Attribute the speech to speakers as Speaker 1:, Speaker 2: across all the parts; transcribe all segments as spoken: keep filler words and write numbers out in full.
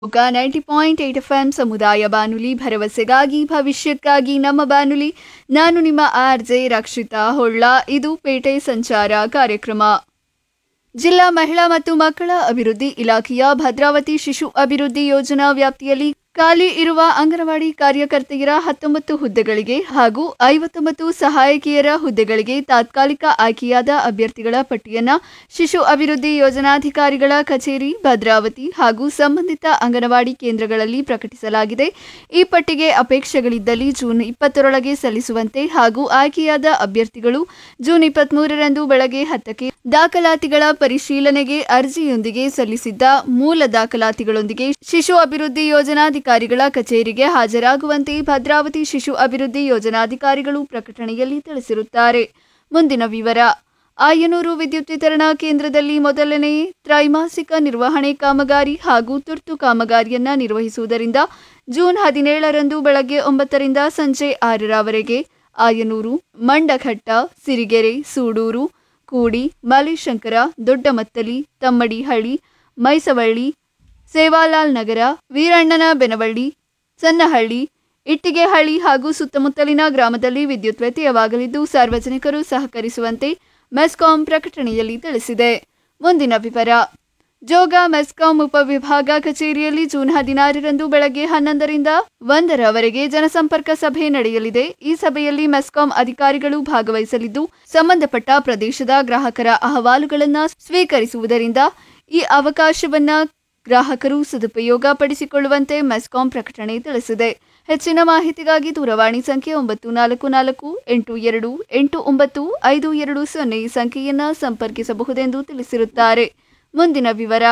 Speaker 1: Shivamogga ninety point eight F M ಸಮುದಾಯ ಬಾನುಲಿ ಭರವಸೆಗಾಗಿ ಭವಿಷ್ಯಕ್ಕಾಗಿ ನಮ್ಮ ಬಾನುಲಿ. ನಾನು ನಿಮ್ಮ ಆರ್ ಜೆ ರಕ್ಷಿತಾ ಹೊಳ್ಳ. ಇದು ಪೇಟೆ ಸಂಚಾರ ಕಾರ್ಯಕ್ರಮ. ಜಿಲ್ಲಾ ಮಹಿಳಾ ಮತ್ತು ಮಕ್ಕಳ ಅಭಿವೃದ್ಧಿ ಇಲಾಖೆಯ ಭದ್ರಾವತಿ ಶಿಶು ಅಭಿವೃದ್ಧಿ ಯೋಜನಾ ವ್ಯಾಪ್ತಿಯಲ್ಲಿ ಖಾಲಿ ಇರುವ ಅಂಗನವಾಡಿ ಕಾರ್ಯಕರ್ತೆಯರ ಹತ್ತೊಂಬತ್ತು ಹುದ್ದೆಗಳಿಗೆ ಹಾಗೂ ಐವತ್ತೊಂಬತ್ತು ಸಹಾಯಕಿಯರ ಹುದ್ದೆಗಳಿಗೆ ತಾತ್ಕಾಲಿಕ ಆಯ್ಕೆಯಾದ ಅಭ್ಯರ್ಥಿಗಳ ಪಟ್ಟಿಯನ್ನು ಶಿಶು ಅಭಿವೃದ್ಧಿ ಯೋಜನಾಧಿಕಾರಿಗಳ ಕಚೇರಿ ಭದ್ರಾವತಿ ಹಾಗೂ ಸಂಬಂಧಿತ ಅಂಗನವಾಡಿ ಕೇಂದ್ರಗಳಲ್ಲಿ ಪ್ರಕಟಿಸಲಾಗಿದೆ. ಈ ಪಟ್ಟಿಗೆ ಅಪೇಕ್ಷೆಗಳಿದ್ದಲ್ಲಿ ಜೂನ್ ಇಪ್ಪತ್ತರೊಳಗೆ ಸಲ್ಲಿಸುವಂತೆ ಹಾಗೂ ಆಯ್ಕೆಯಾದ ಅಭ್ಯರ್ಥಿಗಳು ಜೂನ್ ಇಪ್ಪತ್ಮೂರರಂದು ಬೆಳಗ್ಗೆ ಹತ್ತಕ್ಕೆ ದಾಖಲಾತಿಗಳ ಪರಿಶೀಲನೆಗೆ ಅರ್ಜಿಯೊಂದಿಗೆ ಸಲ್ಲಿಸಿದ್ದ ಮೂಲ ದಾಖಲಾತಿಗಳೊಂದಿಗೆ ಶಿಶು ಅಭಿವೃದ್ಧಿ ಯೋಜನಾಧಿಕಾರಿಗಳ ಕಚೇರಿಗೆ ಹಾಜರಾಗುವಂತೆ ಭದ್ರಾವತಿ ಶಿಶು ಅಭಿವೃದ್ಧಿ ಯೋಜನಾಧಿಕಾರಿಗಳು ಪ್ರಕಟಣೆಯಲ್ಲಿ ತಿಳಿಸಿರುತ್ತಾರೆ. ಮುಂದಿನ ವಿವರ. ಆಯನೂರು ವಿದ್ಯುತ್ ವಿತರಣಾ ಕೇಂದ್ರದಲ್ಲಿ ಮೊದಲನೇ ತ್ರೈಮಾಸಿಕ ನಿರ್ವಹಣೆ ಕಾಮಗಾರಿ ಹಾಗೂ ತುರ್ತು ಕಾಮಗಾರಿಯನ್ನ ನಿರ್ವಹಿಸುವುದರಿಂದ ಜೂನ್ ಹದಿನೇಳರಂದು ಬೆಳಗ್ಗೆ ಒಂಬತ್ತರಿಂದ ಸಂಜೆ ಆರರವರೆಗೆ ಆಯನೂರು, ಮಂಡಘಟ್ಟ, ಸಿರಿಗೆರೆ, ಸೂಡೂರು, ಕೂಡಿ, ಮಲೇಶಂಕರ, ದೊಡ್ಡಮತ್ತಲಿ, ತಮ್ಮಡಿಹಳ್ಳಿ, ಮೈಸವಳ್ಳಿ, ಸೇವಾಲಾಲ್ ನಗರ, ವೀರಣ್ಣನ ಬೆನವಳ್ಳಿ, ಸನ್ನಹಳ್ಳಿ, ಇಟ್ಟಿಗೆಹಳ್ಳಿ ಹಾಗೂ ಸುತ್ತಮುತ್ತಲಿನ ಗ್ರಾಮದಲ್ಲಿ ವಿದ್ಯುತ್ ವ್ಯತ್ಯಯವಾಗಲಿದ್ದು ಸಾರ್ವಜನಿಕರು ಸಹಕರಿಸುವಂತೆ ಮೆಸ್ಕಾಂ ಪ್ರಕಟಣೆಯಲ್ಲಿ ತಿಳಿಸಿದೆ. ಮುಂದಿನ ವಿವರ. ಜೋಗ ಮೆಸ್ಕಾಂ ಉಪವಿಭಾಗ ಕಚೇರಿಯಲ್ಲಿ ಜೂನ್ ಹದಿನಾರರಂದು ಬೆಳಗ್ಗೆ ಹನ್ನೊಂದರಿಂದ ಒಂದರವರೆಗೆ ಜನಸಂಪರ್ಕ ಸಭೆ ನಡೆಯಲಿದೆ. ಈ ಸಭೆಯಲ್ಲಿ ಮೆಸ್ಕಾಂ ಅಧಿಕಾರಿಗಳು ಭಾಗವಹಿಸಲಿದ್ದು ಸಂಬಂಧಪಟ್ಟ ಪ್ರದೇಶದ ಗ್ರಾಹಕರ ಅಹವಾಲುಗಳನ್ನು ಸ್ವೀಕರಿಸುವುದರಿಂದ ಈ ಅವಕಾಶವನ್ನ ಗ್ರಾಹಕರು ಸದುಪಯೋಗ ಪಡಿಸಿಕೊಳ್ಳುವಂತೆ ಮೆಸ್ಕಾಂ ಪ್ರಕಟಣೆ ತಿಳಿಸಿದೆ. ಹೆಚ್ಚಿನ ಮಾಹಿತಿಗಾಗಿ ದೂರವಾಣಿ ಸಂಖ್ಯೆ ಒಂಬತ್ತು ನಾಲ್ಕು ನಾಲ್ಕು ಎಂಟು ಎರಡು ಎಂಟು ಒಂಬತ್ತು ಐದು ಎರಡು ಸೊನ್ನೆ ಸಂಖ್ಯೆಯನ್ನು ಸಂಪರ್ಕಿಸಬಹುದೆಂದು ತಿಳಿಸಿರುತ್ತಾರೆ. ಮುಂದಿನ ವಿವರ.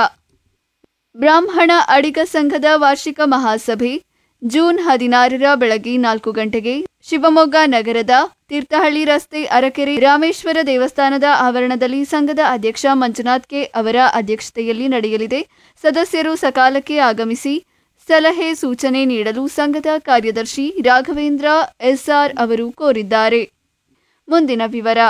Speaker 1: ಬ್ರಾಹ್ಮಣ ಅಡಿಗ ಸಂಘದ ವಾರ್ಷಿಕ ಮಹಾಸಭೆ ಜೂನ್ ಹದಿನಾರರ ಬೆಳಗ್ಗೆ ನಾಲ್ಕು ಗಂಟೆಗೆ ಶಿವಮೊಗ್ಗ ನಗರದ ತೀರ್ಥಹಳ್ಳಿ ರಸ್ತೆ ಅರಕೆರೆ ರಾಮೇಶ್ವರ ದೇವಸ್ಥಾನದ ಆವರಣದಲ್ಲಿ ಸಂಘದ ಅಧ್ಯಕ್ಷ ಮಂಜುನಾಥ್ ಕೆ ಅವರ ಅಧ್ಯಕ್ಷತೆಯಲ್ಲಿ ನಡೆಯಲಿದೆ. ಸದಸ್ಯರು ಸಕಾಲಕ್ಕೆ ಆಗಮಿಸಿ ಸಲಹೆ ಸೂಚನೆ ನೀಡಲು ಸಂಘದ ಕಾರ್ಯದರ್ಶಿ ರಾಘವೇಂದ್ರ ಎಸ್ಆರ್ ಅವರು ಕೋರಿದ್ದಾರೆ. ಮುಂದಿನ ವಿವರ.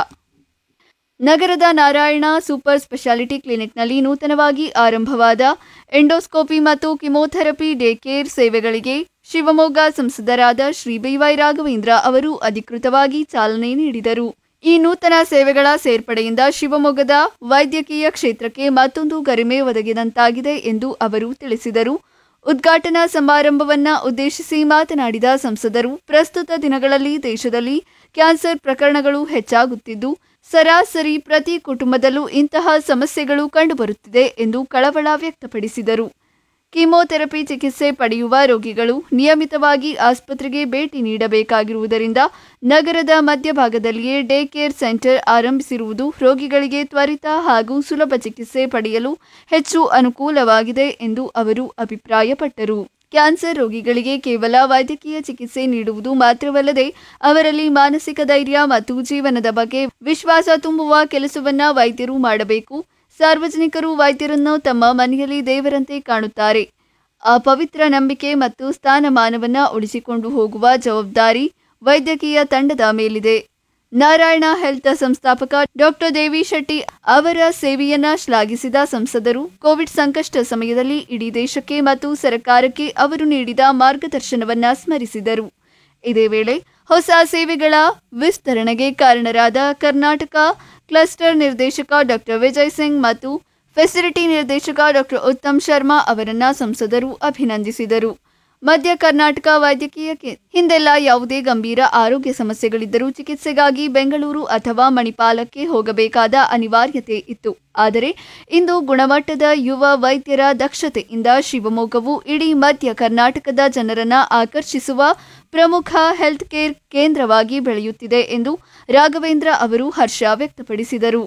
Speaker 1: ನಗರದ ನಾರಾಯಣ ಸೂಪರ್ ಸ್ಪೆಷಾಲಿಟಿ ಕ್ಲಿನಿಕ್ನಲ್ಲಿ ನೂತನವಾಗಿ ಆರಂಭವಾದ ಎಂಡೋಸ್ಕೋಪಿ ಮತ್ತು ಕಿಮೋಥೆರಪಿ ಡೇ ಕೇರ್ ಸೇವೆಗಳಿಗೆ ಶಿವಮೊಗ್ಗ ಸಂಸದರಾದ ಶ್ರೀ ಬಿ ವೈ ರಾಘವೇಂದ್ರ ಅವರು ಅಧಿಕೃತವಾಗಿ ಚಾಲನೆ ನೀಡಿದರು. ಈ ನೂತನ ಸೇವೆಗಳ ಸೇರ್ಪಡೆಯಿಂದ ಶಿವಮೊಗ್ಗದ ವೈದ್ಯಕೀಯ ಕ್ಷೇತ್ರಕ್ಕೆ ಮತ್ತೊಂದು ಗರಿಮೆ ಒದಗಿದಂತಾಗಿದೆ ಎಂದು ಅವರು ತಿಳಿಸಿದರು. ಉದ್ಘಾಟನಾ ಸಮಾರಂಭವನ್ನ ಉದ್ದೇಶಿಸಿ ಮಾತನಾಡಿದ ಸಂಸದರು, ಪ್ರಸ್ತುತ ದಿನಗಳಲ್ಲಿ ದೇಶದಲ್ಲಿ ಕ್ಯಾನ್ಸರ್ ಪ್ರಕರಣಗಳು ಹೆಚ್ಚಾಗುತ್ತಿದ್ದು ಸರಾಸರಿ ಪ್ರತಿ ಕುಟುಂಬದಲ್ಲೂ ಇಂತಹ ಸಮಸ್ಯೆಗಳು ಕಂಡುಬರುತ್ತಿದೆ ಎಂದು ಕಳವಳ ವ್ಯಕ್ತಪಡಿಸಿದರು. ಕೀಮೋಥೆರಪಿ ಚಿಕಿತ್ಸೆ ಪಡೆಯುವ ರೋಗಿಗಳು ನಿಯಮಿತವಾಗಿ ಆಸ್ಪತ್ರೆಗೆ ಭೇಟಿ ನೀಡಬೇಕಾಗಿರುವುದರಿಂದ ನಗರದ ಮಧ್ಯಭಾಗದಲ್ಲಿಯೇ ಡೇ ಕೇರ್ ಸೆಂಟರ್ ಆರಂಭಿಸಿರುವುದು ರೋಗಿಗಳಿಗೆ ತ್ವರಿತ ಹಾಗೂ ಸುಲಭ ಚಿಕಿತ್ಸೆ ಪಡೆಯಲು ಹೆಚ್ಚು ಅನುಕೂಲವಾಗಿದೆ ಎಂದು ಅವರು ಅಭಿಪ್ರಾಯಪಟ್ಟರು. ಕ್ಯಾನ್ಸರ್ ರೋಗಿಗಳಿಗೆ ಕೇವಲ ವೈದ್ಯಕೀಯ ಚಿಕಿತ್ಸೆ ನೀಡುವುದು ಮಾತ್ರವಲ್ಲದೆ ಅವರಲ್ಲಿ ಮಾನಸಿಕ ಧೈರ್ಯ ಮತ್ತು ಜೀವನದ ಬಗ್ಗೆ ವಿಶ್ವಾಸ ತುಂಬುವ ಕೆಲಸವನ್ನ ವೈದ್ಯರು ಮಾಡಬೇಕು. ಸಾರ್ವಜನಿಕರು ವೈದ್ಯರನ್ನು ತಮ್ಮ ಮನೆಯಲ್ಲಿ ದೇವರಂತೆ ಕಾಣುತ್ತಾರೆ. ಆ ಪವಿತ್ರ ನಂಬಿಕೆ ಮತ್ತು ಸ್ಥಾನಮಾನವನ್ನ ಉಳಿಸಿಕೊಂಡು ಹೋಗುವ ಜವಾಬ್ದಾರಿ ವೈದ್ಯಕೀಯ ತಂಡದ ಮೇಲಿದೆ. ನಾರಾಯಣ ಹೆಲ್ತ್ ಸಂಸ್ಥಾಪಕ ಡಾಕ್ಟರ್ ದೇವಿ ಶೆಟ್ಟಿ ಅವರ ಸೇವೆಯನ್ನ ಶ್ಲಾಘಿಸಿದ ಸಂಸದರು ಕೋವಿಡ್ ಸಂಕಷ್ಟ ಸಮಯದಲ್ಲಿ ಇಡೀ ದೇಶಕ್ಕೆ ಮತ್ತು ಸರ್ಕಾರಕ್ಕೆ ಅವರು ನೀಡಿದ ಮಾರ್ಗದರ್ಶನವನ್ನ ಸ್ಮರಿಸಿದರು. ಇದೇ ವೇಳೆ ಹೊಸ ಸೇವೆಗಳ ವಿಸ್ತರಣೆಗೆ ಕಾರಣರಾದ ಕರ್ನಾಟಕ ಕ್ಲಸ್ಟರ್ ನಿರ್ದೇಶಕ ಡಾಕ್ಟರ್ ವಿಜಯ್ ಸಿಂಗ್ ಮತ್ತು ಫೆಸಿಲಿಟಿ ನಿರ್ದೇಶಕ ಡಾಕ್ಟರ್ ಉತ್ತಮ್ ಶರ್ಮಾ ಅವರನ್ನ ಸಂಸದರು ಅಭಿನಂದಿಸಿದರು. ಮಧ್ಯ ಕರ್ನಾಟಕ ವೈದ್ಯಕೀಯ ಹಿಂದೆಲ್ಲ ಯಾವುದೇ ಗಂಭೀರ ಆರೋಗ್ಯ ಸಮಸ್ಯೆಗಳಿದ್ದರೂ ಚಿಕಿತ್ಸೆಗಾಗಿ ಬೆಂಗಳೂರು ಅಥವಾ ಮಣಿಪಾಲಕ್ಕೆ ಹೋಗಬೇಕಾದ ಅನಿವಾರ್ಯತೆ ಇತ್ತು. ಆದರೆ ಇಂದು ಗುಣಮಟ್ಟದ ಯುವ ವೈದ್ಯರ ದಕ್ಷತೆಯಿಂದ ಶಿವಮೊಗ್ಗವು ಇಡೀ ಮಧ್ಯ ಕರ್ನಾಟಕದ ಜನರನ್ನ ಆಕರ್ಷಿಸುವ ಪ್ರಮುಖ ಹೆಲ್ತ್ ಕೇರ್ ಕೇಂದ್ರವಾಗಿ ಬೆಳೆಯುತ್ತಿದೆ ಎಂದು ರಾಘವೇಂದ್ರ ಅವರು ಹರ್ಷ ವ್ಯಕ್ತಪಡಿಸಿದರು.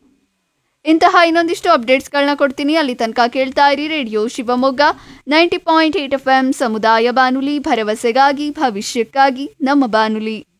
Speaker 1: ಇಂತಹ ಇನ್ನೊಂದಿಷ್ಟು ಅಪ್ಡೇಟ್ಸ್ಗಳನ್ನ ಕೊಡ್ತೀನಿ. ಅಲ್ಲಿ ತನಕ ಕೇಳ್ತಾ ಇರಿ radio Shivamogga ninety point eight F M ಸಮುದಾಯ ಬಾನುಲಿ ಭರವಸೆಗಾಗಿ ಭವಿಷ್ಯಕ್ಕಾಗಿ ನಮ್ಮ ಬಾನುಲಿ.